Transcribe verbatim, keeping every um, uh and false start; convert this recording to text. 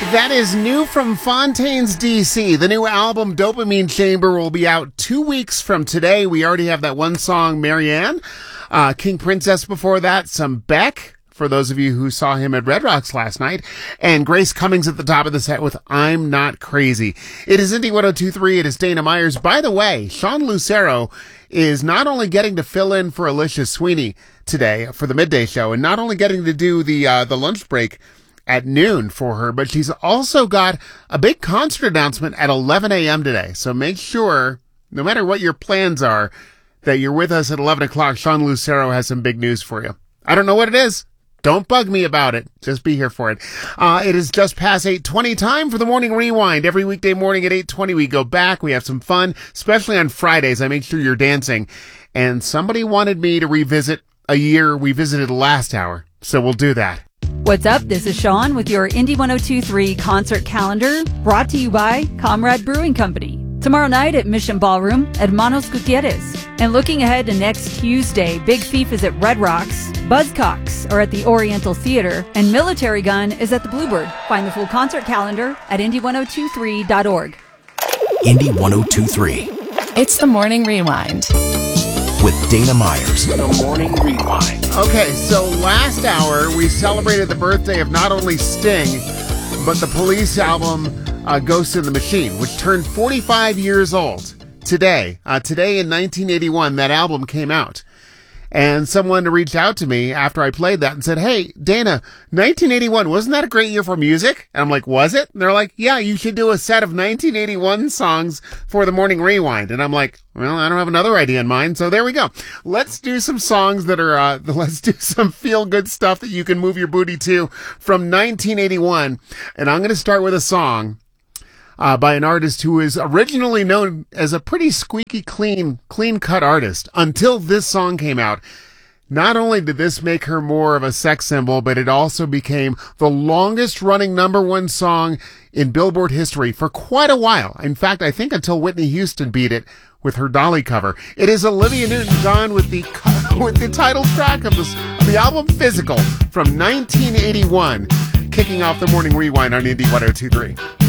That is new from Fontaines, D C. The new album, Dopamine Chamber, will be out two weeks from today. We already have that one song, Marianne. Uh, King Princess before that, some Beck, for those of you who saw him at Red Rocks last night, and Grace Cummings at the top of the set with I'm Not Crazy. It is Indy one oh two point three. It is Dana Myers. By the way, Sean Lucero is not only getting to fill in for Alicia Sweeney today for the midday show, and not only getting to do the uh, the lunch break at noon for her, but she's also got a big concert announcement at eleven a.m. today. So make sure, no matter what your plans are, that you're with us at eleven o'clock. Sean Lucero has some big news for you. I don't know what it is. Don't bug me about it. Just be here for it. Uh, it is just past eight twenty, time for the Morning Rewind. Every weekday morning at eight twenty, we go back. We have some fun, especially on Fridays. I make sure you're dancing. And somebody wanted me to revisit a year we visited last hour, so we'll do that. What's up? This is Sean with your Indy one oh two point three concert calendar, brought to you by Comrade Brewing Company. Tomorrow night at Mission Ballroom at Manos Gutierrez. And looking ahead to next Tuesday, Big Thief is at Red Rocks, Buzzcocks are at the Oriental Theater, and Military Gun is at the Bluebird. Find the full concert calendar at indy one oh two three dot org. Indy one oh two point three. It's the Morning Rewind with Dana Myers. The Morning Rewind. Okay, so last hour we celebrated the birthday of not only Sting, but the Police album uh, Ghost in the Machine, which turned forty-five years old today. Uh, today in nineteen eighty-one, that album came out. And someone reached out to me after I played that and said, hey, Dana, nineteen eighty-one, wasn't that a great year for music? And I'm like, was it? And they're like, yeah, you should do a set of nineteen eighty-one songs for the Morning Rewind. And I'm like, well, I don't have another idea in mind. So there we go. Let's do some songs that are, uh, let's do some feel-good stuff that you can move your booty to from nineteen eighty-one. And I'm going to start with a song Uh, by an artist who is originally known as a pretty squeaky clean, clean-cut artist until this song came out. Not only did this make her more of a sex symbol, but it also became the longest-running number one song in Billboard history for quite a while. In fact, I think until Whitney Houston beat it with her Dolly cover. It is Olivia Newton-John with the with the title track of, this, of the album Physical from nineteen eighty-one, kicking off the Morning Rewind on Indy one oh two point three.